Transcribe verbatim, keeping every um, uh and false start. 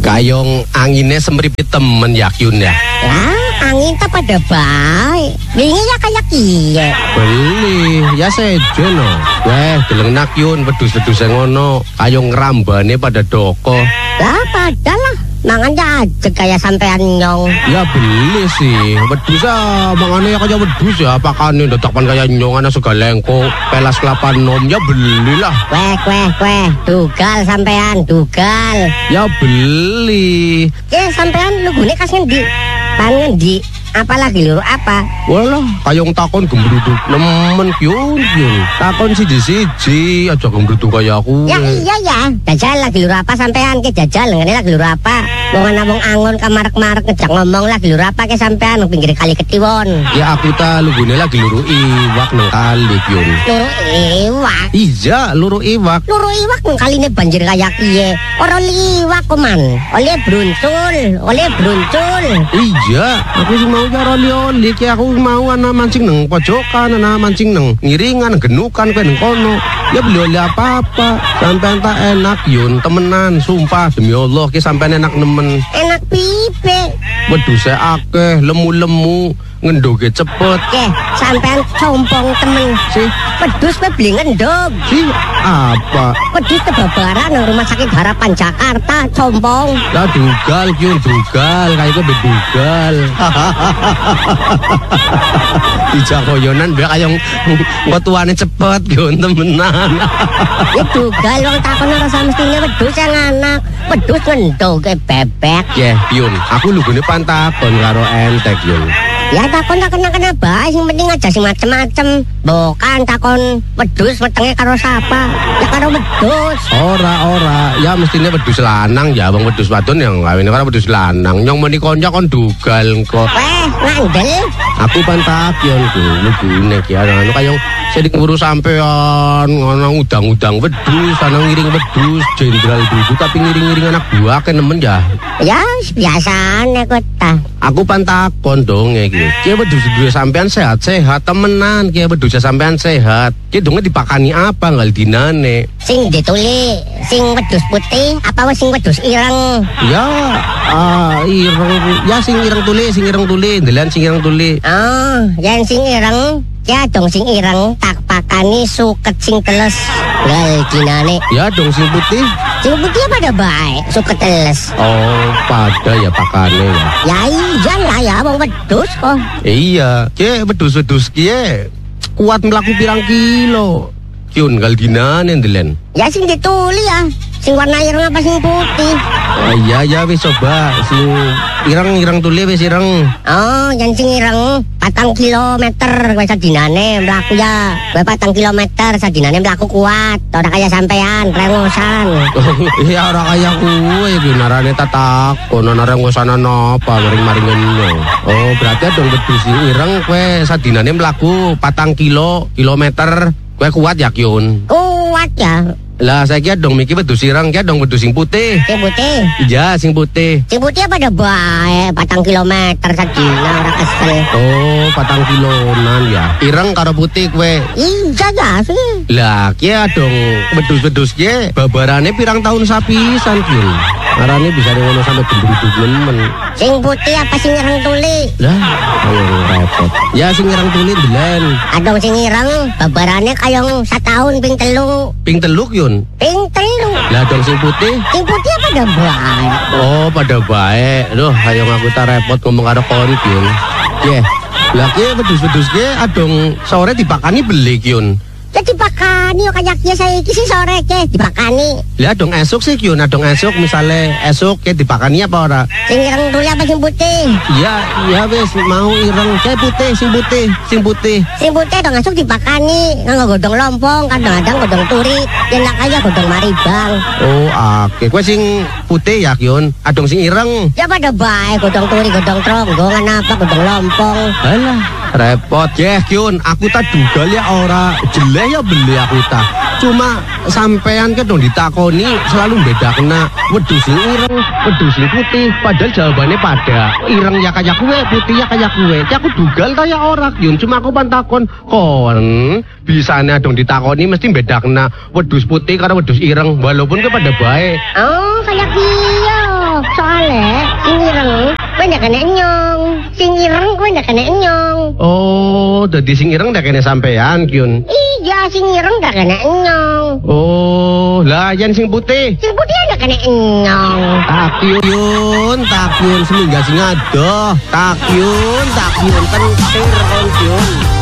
Kayong anginnya semripit temen ya Kyun ya. Lah, angin tak pada baik. Wingi ya kayak kiye. Beli, ya sejo no. Weh, deleng nak Kyun, wedus-wedus yang ngono. Kayong ngerambane pada doko. Lah, padahal mangan aja kayak sampean nyong. Ya beli sih, wedus ah, mangannya ya kayak wedus ya. Apakah ini detapan kayak nyong, ana segalengko, pelas kelapa nom, ya belilah. Weh, weh, weh, dugal sampean, dugal. Ya beli. Ya sampean lu gune kas ngendi? Pan ngendi? Apalagi lho apa? Walah, kayong takon gembruduk nemen Kyun, Kyun. Takon siji-siji aja gembruduk kayak aku. Ya iya ya, jajal lagi lho apa sampean ke jajal ngene lagi lho apa? Wong ana wong angon kamarek-marek ngejak ngomong lagi lho apa ke sampean nang pinggir kali Ketiwon. Ya aku ta lugune lagi luru iwak nang kali Kyun. Luru iwak. Iya, luru iwak. Luru iwak nang kaline banjir kayak piye? Ora liwak koman. Oleh bruncul, oleh bruncul. Iya, aku sih mau cara oli-oli, kayak aku mau ana mancing neng pojokan, ana mancing neng ngiringan, genukan, kayak neng kono. Ya beli oli apa-apa, sampean tak enak Yun, temenan, sumpah demi Allah, kayak sampean enak nemen. Enak pipe. Wedus saya akeh, lemu-lemu, ngendoge cepet. Ke, sampean compong temen. Sih, Wedus kowe beli ngendog. sih apa? Wedus kebabaran nang Rumah Sakit Harapan Jakarta, compong. Lah dugal Yun, dugal, kayak gue bedugal. Dijak koyonan biar kayong ngotuane cepet Yun, temenan. Ya dugal wong takon ora samestine wedhus yang anak. Wedhus ngendoge bebek. Ya, Yun, aku lugune pantakon karo entek Yun. Ya takon tak kena-kena bae sing penting aja sing macem-macem. Bukan takon wedhus wetenge karo sapa? Ya karo wedhus. Ora, ora, ya mestinya wedhus lanang ya, wong wedhus wadon yang ngawine karo wedhus lanang. Nyong meni konco kon dugal kok. Weh, ngandel. Aku pantakon ku, lugune ki anu kayong sedik ngurus sampean, ngono udang-udang wedhus, ana ngiring wedhus, jenderal duduk tapi ngiring-ngiring anak buah ke nemen ya. Ya biasane kok ta. Aku pantakon dong iki. Ki wedhus duwe sampean sehat-sehat temenan, ki wedhus sampean sehat. Ki donge dipakani apa ngal dinane? Sing dituli, sing wedhus putih apa wis sing wedhus ireng? Ya, ah, ireng, ya sing ireng tuli, sing ireng tuli, ndelan sing ireng tuli. Oh, yang sing ireng, ya dong sing ireng tak pakani suket sing teles. Lal dinane. Ya dong sing putih. Sing putih pada baik, suket teles. Oh, pada ya pakane ya. Ya iya lah ya, wong wedhus kok. Iya, ki wedhus-wedhus ki kuat mlaku pirang kilo. Kyun ngal dinane ndelan. Ya sing dituli ya, sing warna ireng apa sing putih? Oh, iya ya wis coba sing ireng-ireng tuli wis ireng. Oh, yang sing ireng patang kilometer kowe sadinane mlaku ya. Kowe patang kilometer sadinane mlaku kuat. Ora kaya sampean rengosan. Iya ora kaya kuwe iki narane tatakon ana rengosan napa maring-maringen yo. Oh, berarti dong wedhus sing ireng kowe sadinane mlaku patang kilo kilometer. Kowe kuat ya Kyun? Kuat ya. Lah saya kira dong mikir wedhus ireng, kira dong wedhus sing putih. Sing putih. Iya, sing putih. Sing putih apa ada bae patang kilometer sadina ora kesel. Oh, patang kilonan ya. Ireng karo putih kowe. Iya ya sih. Lah, kia dong wedhus-wedhus ki babarane pirang tahun sapisan Kyun. Arane bisa ngono sampe gendruduk nemen. Sing putih apa sing ireng tuli? Lah, ayo repot. Ya sing ireng tuli ndelan. Adong sing ireng babarane kayong setahun ping telu. Ping teluk Yun. Ping telu. Lah dong sing putih. Sing putih apa ada bae? Oh, pada baik. Duh, ayo ngaku ta repot ngomong karo kon Kyun. Ye. Lah ki wedhus-wedhus ki adong sore dipakani beli Kyun. Jadi pakani yo kayak ya saiki sih sore ke dipakani. Lah dong esuk sih Kyun, adong esuk misale esuk ki dipakani apa ora? Sing ireng tuli apa sing putih? Ya, ya wis mau ireng ki putih, sing putih, sing putih. Sing putih dong esuk dipakani nganggo godhong lompong, kadang-kadang godhong turi, yen lak kaya godhong maribang. Oh, oke. Kowe sing putih ya Kyun, adong sing ireng. Ya pada bae godhong turi, godhong tronggongan apa godhong lompong. Alah, repot. Yeh Kyun, aku tak dugal ya ora jelek ya beli aku ta. Cuma sampean ke dong ditakoni selalu beda kena wedhus sing ireng, wedhus sing putih. Padahal jawabannya pada ireng ya kayak kue, putih ya kayak kue. Ya aku dugal ta ya ora Kyun. Cuma aku pantakon kon bisane dong ditakoni mesti beda kena wedhus putih karo wedhus ireng walaupun kepada baik. Oh, kayak iya. Ale, sing ireng kowe ndak kena nyong. Sing ireng kowe ndak kena nyong. Oh, dadi sing ireng ndak kene sampean, Kyun. Iya, sing ireng ndak kena nyong. Oh, lah yen sing putih. Sing putih ndak kena nyong. Takyun, takyun semingga sing adoh. Takyun, takyun kentir kon, Kyun.